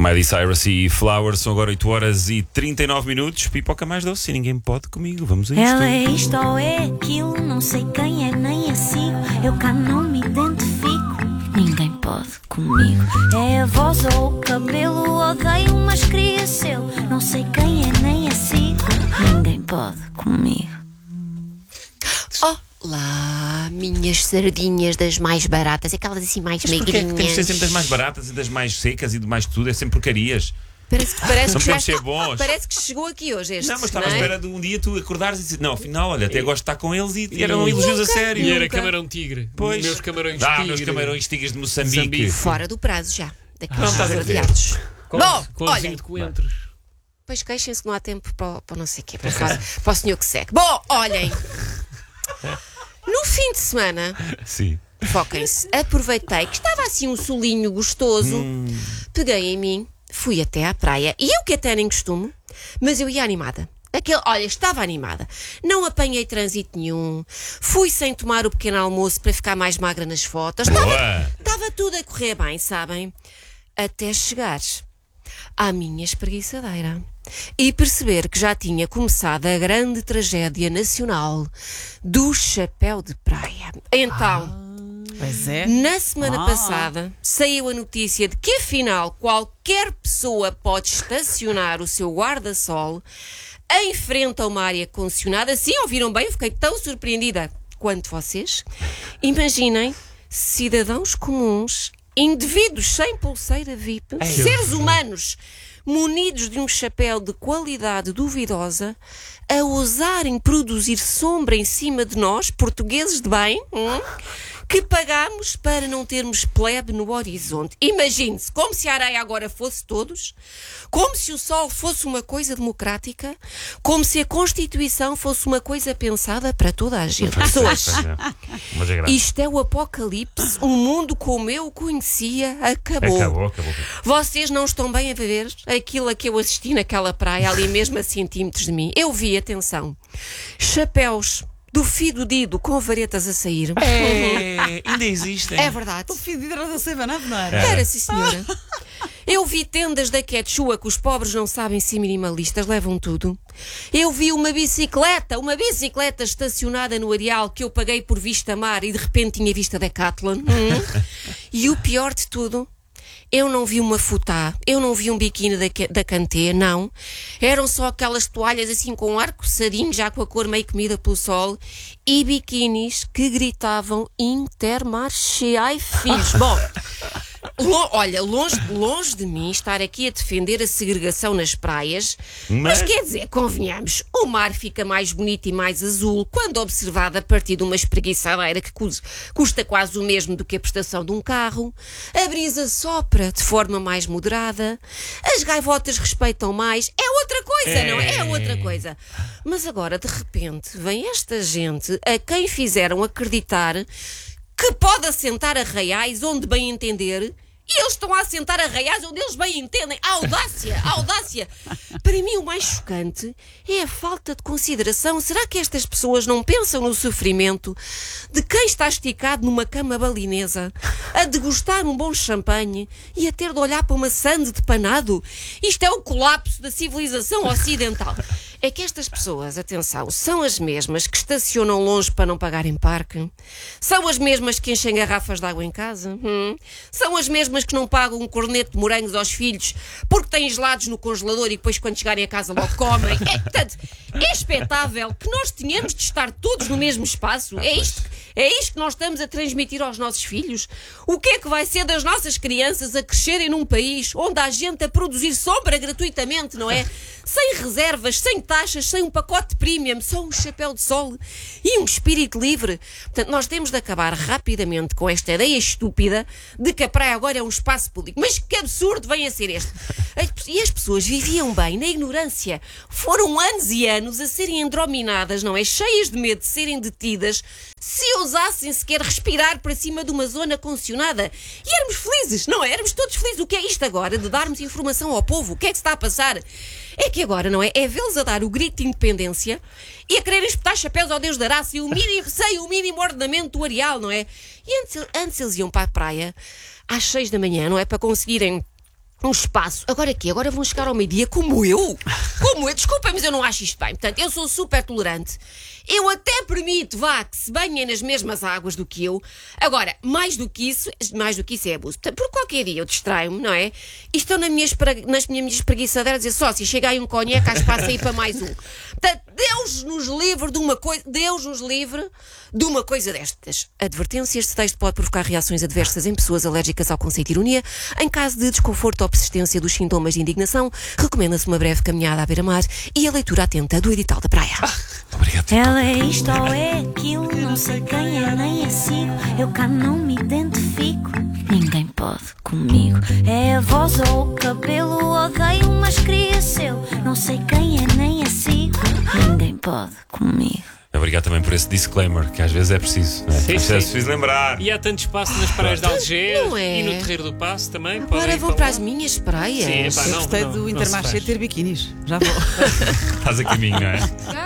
Miley Cyrus e Flowers, são agora 8h39. Pipoca mais doce e ninguém pode comigo. Vamos a isto. Ela é isto ou é aquilo, não sei quem é nem a sigo. Eu cá não me identifico, ninguém pode comigo. É a voz ou o cabelo, odeio mas queria seu. Não sei quem é nem a sigo, ninguém pode comigo. Olá, minhas sardinhas das mais baratas, aquelas assim mais Mas porquê é que magrinhas. temos de ser sempre das mais baratas e das mais secas e de mais tudo? É sempre porcarias. Parece Não que já podemos ser bons. parece que chegou aqui hoje este. Não, mas estava à é? espera de um dia tu acordares e dizer: não, afinal, olha, até gosto de estar com eles e eram elogios a sério. E era camarão tigre. Pois. Meus camarões tigre. Meus camarões tigres de Moçambique. Fora do prazo já. Daqui Não, a estás a ver. adiados. Bom, Com olhem, de coentros. pois queixem-se que não há tempo para não sei o quê, para o senhor que segue. Bom, olhem. No fim de semana, Sim. foquem-se, aproveitei que estava assim um solinho gostoso, peguei em mim, fui até à praia, e eu que até nem costumo, mas eu ia animada. Olha, estava animada. Não apanhei trânsito nenhum, fui sem tomar o pequeno almoço para ficar mais magra nas fotos. Boa. Estava tudo a correr bem, sabem? Até chegares à minha espreguiçadeira e perceber que já tinha começado a grande tragédia nacional do chapéu de praia. Então, Pois é. na semana passada, saiu a notícia de que afinal qualquer pessoa pode estacionar o seu guarda-sol em frente a uma área concessionada. Sim, ouviram bem? Eu fiquei tão surpreendida quanto vocês. Imaginem cidadãos comuns, indivíduos sem pulseira VIP, seres humanos munidos de um chapéu de qualidade duvidosa, a ousarem produzir sombra em cima de nós, portugueses de bem, que pagamos para não termos plebe no horizonte. Imagine-se, como se a areia agora fosse todos, como se o sol fosse uma coisa democrática, como se a Constituição fosse uma coisa pensada para toda a gente. Pessoas, Mas é graça. isto é o apocalipse, o mundo como eu o conhecia acabou. Acabou. Vocês não estão bem a ver aquilo a que eu assisti naquela praia, ali mesmo a centímetros de mim. Eu vi, atenção, chapéus do Fido Dido com varetas a sair. Ainda existem. É verdade. O filho de da Seven-Up, não era? Era, sim, senhora. Eu vi tendas da Quechua que os pobres não sabem ser minimalistas, levam tudo. Eu vi uma bicicleta estacionada no areal que eu paguei por vista mar e de repente tinha vista Decathlon. E o pior de tudo, eu não vi uma futá, eu não vi um biquíni da Kanté, não. Eram só aquelas toalhas assim com um ar coçadinho, já com a cor meio comida pelo sol, e biquínis que gritavam Intermarché. Ai, filhos. Bom, olha, longe de mim estar aqui a defender a segregação nas praias, mas quer dizer, convenhamos, o mar fica mais bonito e mais azul quando observado a partir de uma espreguiçadeira que custa quase o mesmo do que a prestação de um carro, a brisa sopra de forma mais moderada, as gaivotas respeitam mais, é outra coisa, não é? É outra coisa. Mas agora, de repente, vem esta gente a quem fizeram acreditar que pode assentar arraiais onde bem entender, e eles estão a assentar arraiais onde eles bem entendem. A audácia! Para mim o mais chocante é a falta de consideração. Será que estas pessoas não pensam no sofrimento de quem está esticado numa cama balinesa, a degustar um bom champanhe e a ter de olhar para uma sande de panado? Isto é o colapso da civilização ocidental. É que estas pessoas, atenção, são as mesmas que estacionam longe para não pagarem parque, são as mesmas que enchem garrafas de água em casa, são as mesmas que não pagam um corneto de morangos aos filhos porque têm gelados no congelador e depois quando chegarem a casa logo comem. Portanto, é expectável que nós tenhamos de estar todos no mesmo espaço. É isto que nós estamos a transmitir aos nossos filhos? O que é que vai ser das nossas crianças a crescerem num país onde há gente a produzir sombra gratuitamente, não é? Sem reservas, sem taxas, sem um pacote premium, só um chapéu de sol e um espírito livre. Portanto, nós temos de acabar rapidamente com esta ideia estúpida de que a praia agora é um espaço público. Mas que absurdo vem a ser este? E as pessoas viviam bem na ignorância. Foram anos e anos a serem androminadas, não é? Cheias de medo de serem detidas se ousassem sequer respirar para cima de uma zona concessionada. E éramos felizes, não é? Éramos todos felizes. O que é isto agora de darmos informação ao povo? O que é que se está a passar? É que agora, não é? É vê-los a dar o grito de independência e a quererem espetar chapéus ao Deus da Raça e sem o mínimo ordenamento do areal, não é? E antes eles iam para a praia às 6 da manhã, não é? Para conseguirem um espaço. Agora quê? Agora vão chegar ao meio-dia como eu? Como eu? Desculpa, mas eu não acho isto bem. Portanto, eu sou super tolerante. Eu até permito, vá, que se banhem nas mesmas águas do que eu. Agora, mais do que isso é abuso. Portanto, por qualquer dia eu distraio-me, não é? E estão nas minhas espreguiçadeiras a dizer, sócia, chega aí um conhaque, há espaço aí para mais um. Portanto, Deus nos livre de uma coisa destas. Advertência, este texto pode provocar reações adversas em pessoas alérgicas ao conceito de ironia. Em caso de desconforto ou persistência dos sintomas de indignação, recomenda-se uma breve caminhada à beira-mar e a leitura atenta do edital da praia. Obrigado. Ela é isto ou é aquilo, não sei quem é nem é sigo. Eu cá não me identifico, ninguém pode comigo. É a voz ou o cabelo, odeio mas queria seu. Não sei quem é nem é sigo, ninguém pode comigo. Obrigado também por esse disclaimer, que às vezes é preciso. Não é? Sim, Às vezes é sim. preciso lembrar. E há tanto espaço nas praias de Alger Não é? e no Terreiro do Passo também. Agora podem vão ir para lá. as minhas praias. Sim, epá, Eu não, gostei não, do não se Intermarché faz. ter biquinis. Já vou. Estás a caminho, não é? Já